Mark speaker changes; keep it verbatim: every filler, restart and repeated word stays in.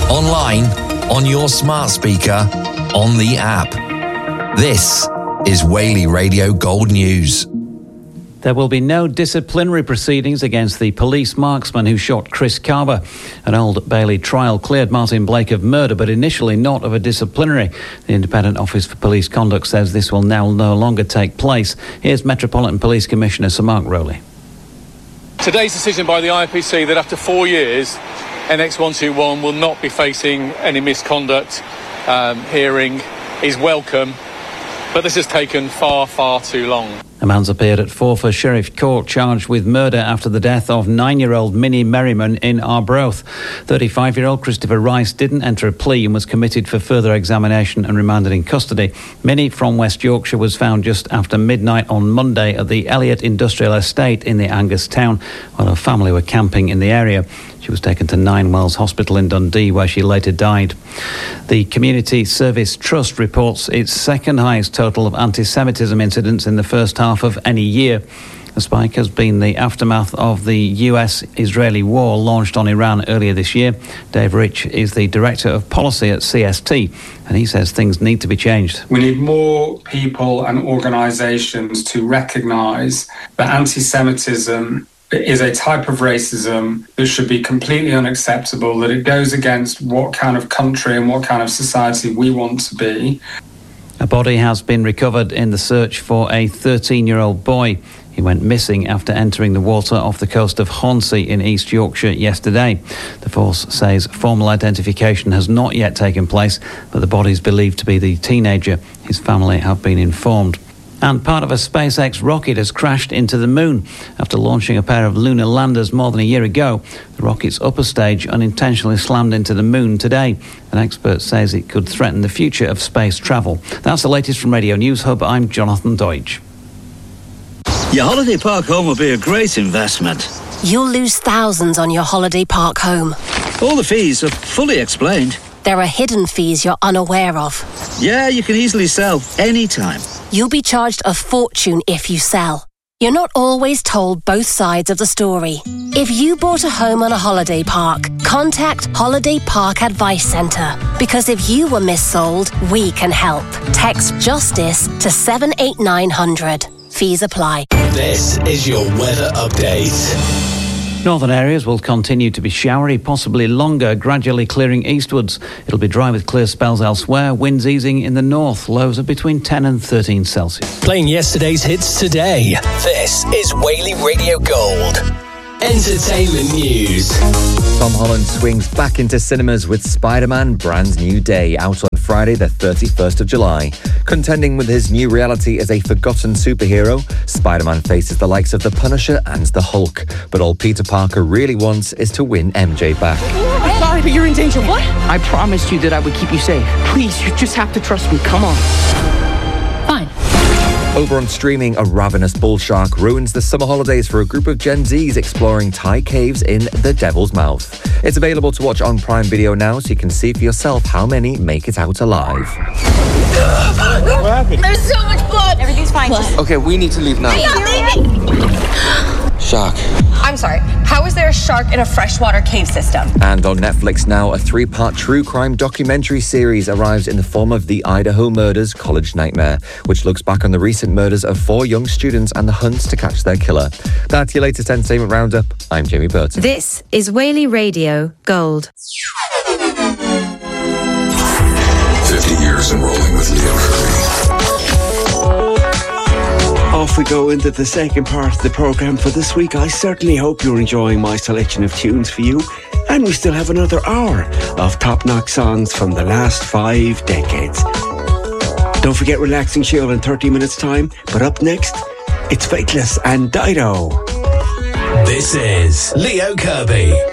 Speaker 1: online, on your smart speaker, on the app. This is Whaley Radio Gold News.
Speaker 2: There will be no disciplinary proceedings against the police marksman who shot Chris Carver. An Old Bailey trial cleared Martin Blake of murder, but initially not of a disciplinary. The Independent Office for Police Conduct says this will now no longer take place. Here's Metropolitan Police Commissioner Sir Mark Rowley.
Speaker 3: Today's decision by the I P C that after four years, N X one twenty-one will not be facing any misconduct um, hearing is welcome, but this has taken far, far too long.
Speaker 2: A man's appeared at Forfar Sheriff Court charged with murder after the death of nine-year-old Minnie Merriman in Arbroath. thirty-five-year-old Christopher Rice didn't enter a plea and was committed for further examination and remanded in custody. Minnie from West Yorkshire was found just after midnight on Monday at the Elliott Industrial Estate in the Angus town while her family were camping in the area. She was taken to Ninewells Hospital in Dundee, where she later died. The Community Service Trust reports its second highest total of anti-Semitism incidents in the first half of any year. The spike has been the aftermath of the U S-Israeli war launched on Iran earlier this year. Dave Rich is the Director of Policy at C S T, and he says things need to be changed.
Speaker 4: We need more people and organisations to recognise that anti-Semitism is a type of racism that should be completely unacceptable, that it goes against what kind of country and what kind of society we want to be.
Speaker 2: A body has been recovered in the search for a thirteen-year-old boy. He went missing after entering the water off the coast of Hornsey in East Yorkshire yesterday. The force says formal identification has not yet taken place, but the body is believed to be the teenager. His family have been informed. And part of a SpaceX rocket has crashed into the moon. After launching a pair of lunar landers more than a year ago, the rocket's upper stage unintentionally slammed into the moon today. An expert says it could threaten the future of space travel. That's the latest from Radio News Hub. I'm Jonathan Deutsch.
Speaker 5: Your holiday park home will be a great investment.
Speaker 6: You'll lose thousands on your holiday park home.
Speaker 5: All the fees are fully explained.
Speaker 6: There are hidden fees you're unaware of.
Speaker 5: Yeah, you can easily sell anytime.
Speaker 6: You'll be charged a fortune if you sell. You're not always told both sides of the story. If you bought a home on a holiday park, contact Holiday Park Advice Centre. Because if you were missold, we can help. Text JUSTICE to seven eight nine hundred. Fees apply.
Speaker 7: This is your weather update.
Speaker 2: Northern areas will continue to be showery, possibly longer, gradually clearing eastwards. It'll be dry with clear spells elsewhere. Winds easing in the north. Lows are between ten and thirteen Celsius.
Speaker 7: Playing yesterday's hits today. This is Whaley Radio Gold. Entertainment news.
Speaker 8: Tom Holland swings back into cinemas with Spider-Man Brand New Day, out on Friday the thirty-first of July. Contending with his new reality as a forgotten superhero, Spider-Man faces the likes of the Punisher and the Hulk. But all Peter Parker really wants is to win M J back.
Speaker 9: I'm sorry, but you're in danger. What? I promised you that I would keep you safe. Please, you just have to trust me. Come on.
Speaker 6: Fine.
Speaker 8: Over on streaming, a ravenous bull shark ruins the summer holidays for a group of Gen Zs exploring Thai caves in the Devil's Mouth. It's available to watch on Prime Video now, so you can see for yourself how many make it out alive.
Speaker 10: What happened?
Speaker 11: There's so much blood. Everything's fine.
Speaker 10: Just... Okay, we need to leave now. Shark.
Speaker 11: I'm sorry. How is there a shark in a freshwater cave system?
Speaker 8: And on Netflix now, a three-part true crime documentary series arrives in the form of The Idaho Murders College Nightmare, which looks back on the recent murders of four young students and the hunt to catch their killer. That's your latest entertainment roundup. I'm Jamie Burton.
Speaker 12: This is Whaley Radio Gold.
Speaker 13: fifty years and rolling with Leo Kirby.
Speaker 14: Off we go into the second part of the programme for this week. I certainly hope you're enjoying my selection of tunes for you. And we still have another hour of top-notch songs from the last five decades. Don't forget Relaxing Chill in thirty minutes time. But up next, it's Faithless and Dido.
Speaker 7: This is Leo Kirby.